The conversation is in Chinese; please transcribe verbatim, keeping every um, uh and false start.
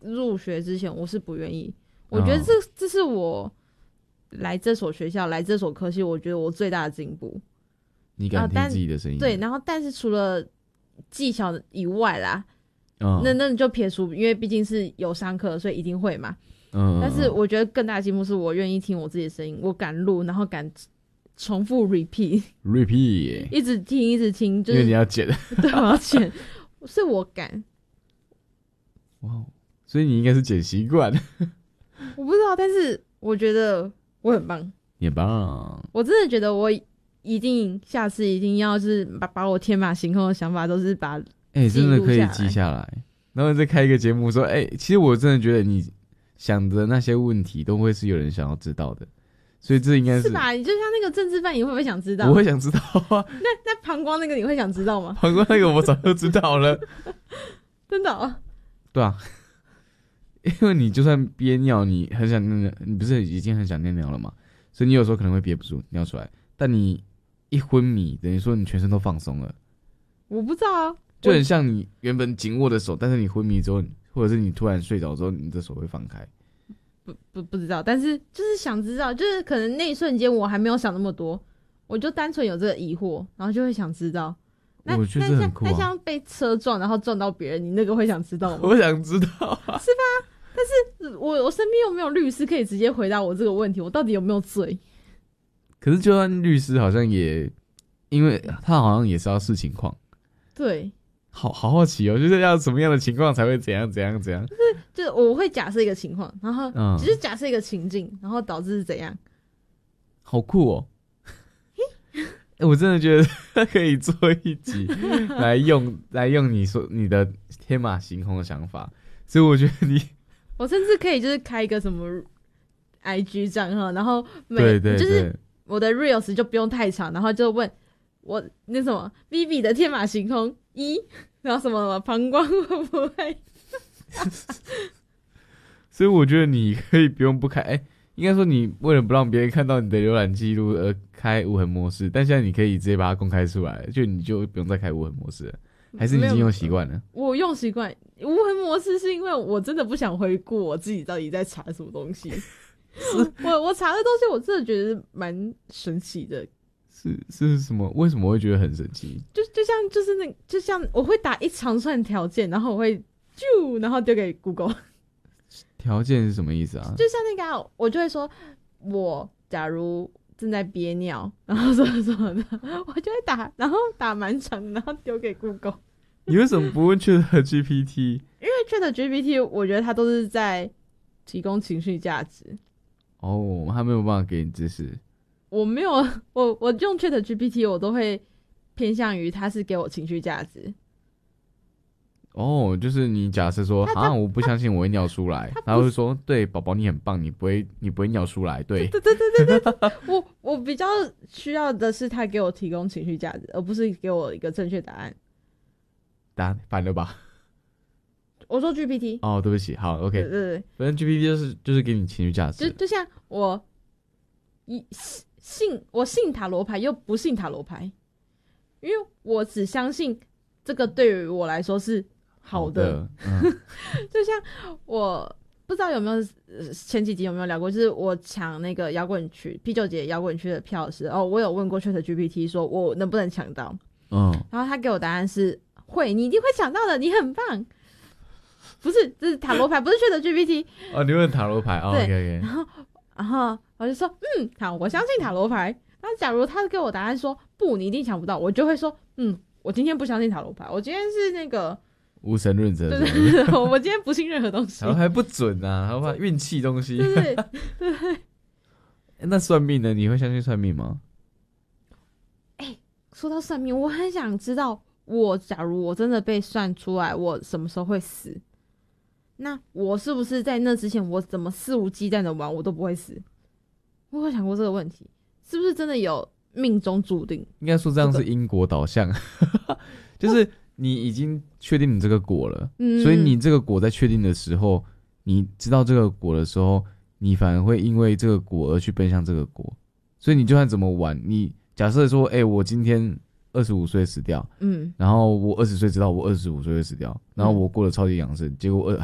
入学之前我是不愿意，我觉得这、哦、这是我来这所学校来这所科系我觉得我最大的进步。 你敢听自己的声音、啊、 对，然后但是除了技巧以外啦、哦、那那就撇除，因为毕竟是有上课所以一定会嘛。嗯，但是我觉得更大的进步是我愿意听我自己的声音，我敢录，然后敢重复 repeat repeat 一直听一直听，就是因为你要剪对，我要剪所以我敢。 哇，所以你应该是剪习惯我不知道，但是我觉得我很棒， 也棒、啊、 我真的觉得我一定下次一定要是把把我天马行空的想法都是把哎、 欸、真的可以记下来，然后再开一个节目说哎、欸，其实我真的觉得你想的那些问题都会是有人想要知道的，所以这应该 是, 是吧？你就像那个政治犯，你会不会想知道？ 我会想知道啊。 那那膀胱那个你会想知道吗？ 膀胱那个我早就知道了。 真的、哦？ 对啊，因为你就算憋尿，你很想尿尿，你不是已经很想尿尿了吗？所以你有时候可能会憋不住尿出来，但你一昏迷，等于说你全身都放松了。 我不知道啊， 就很像你原本紧握的手，但是你昏迷之后，或者是你突然睡着之后，你的手会放开。 不不不知道，但是就是想知道，就是可能那一瞬间我还没有想那么多，我就单纯有这个疑惑，然后就会想知道。那我觉得这很酷啊。 那像被车撞，然后撞到别人，你那个会想知道吗？ 我想知道、啊， 是吧？但是我我身边又没有律师可以直接回答我这个问题，我到底有没有罪？ 可是就算律师好像也，因为他好像也是要视情况。 对。 好好好奇哦，就是要什么样的情况才会怎样怎样怎样？ 就是就是我会假设一个情况，然后只是假设一个情境，然后导致是怎样？ 好酷哦！欸、我真的觉得他可以做一集来用来用你说你的天马行空的想法，所以我觉得你， 我甚至可以就是开一个什么 I G 账号，然后每对对对就是我的 reels 就不用太长，然后就问我那什么 Vivi 的天马行空一，然后什么什么膀胱会不会？ 所以我觉得你可以不用不开，哎、欸，应该说你为了不让别人看到你的浏览记录而开无痕模式，但现在你可以直接把它公开出来，就你就不用再开无痕模式了，还是你已经用习惯了？ 我用习惯无痕模式是因为我真的不想回顾我自己到底在查什么东西。我我查的东西我真的觉得蛮神奇的。 是是什么？为什么会觉得很神奇？ 就就像就是那就像我会打一长串条件，然后我会啾，然后丢给 Google。 条件是什么意思啊？ 就像那个、啊，我就会说，我假如正在憋尿，然后什么什么的，我就会打，然后打蛮长，然后丢给 Google。 你为什么不问 Chat G P T？ 因为 Chat G P T 我觉得它都是在提供情绪价值。 哦，他没有办法给你知识。 我没有，我我用 Chat G P T 我都会偏向于它是给我情绪价值。 哦，就是你假设说啊，我不相信我会尿出来，然后就说对，宝宝你很棒，你不会你不会尿出来，对， 对对对对对对，我我比较需要的是他给我提供情绪价值，而不是给我一个正确答案。 答案反了吧？ 我说 G P T。 哦，对不起，好 ，OK， 对对对， 反正 G P T 就是就是给你情绪价值， 就就像我一信我信塔罗牌又不信塔罗牌，因为我只相信这个对于我来说是好的。好的嗯、就像我不知道有没有前几集有没有聊过，就是我抢那个摇滚区啤酒节摇滚区的票时，哦，我有问过 Chat G P T 说我能不能抢到，嗯，然后他给我答案是会，你一定会抢到的，你很棒。不是，这是塔罗牌，不是 Chat G P T。哦， 你问塔罗牌，哦 ，OK OK。 然后，然后我就说，嗯，好，我相信塔罗牌。那假如他给我答案说不，你一定抢不到，我就会说，嗯，我今天不相信塔罗牌，我今天是那个无神论者。 对对对，我今天不信任何东西。 塔罗牌不准啊，塔罗牌运气东西。 对对对对。 那算命呢？你会相信算命吗？ 哎、欸，说到算命，我很想知道，我假如我真的被算出来，我什么时候会死？那我是不是在那之前，我怎么肆无忌惮的玩，我都不会死？我有想过这个问题，是不是真的有命中注定？ 应该说这样是因果导向，就是你已经确定你这个果了，嗯、所以你这个果在确定的时候，你知道这个果的时候，你反而会因为这个果而去奔向这个果。所以你就算怎么玩，你假设说，哎、欸，我今天二十五岁死掉，嗯，然后我二十岁知道我二十五岁会死掉，然后我过得超级养生，结果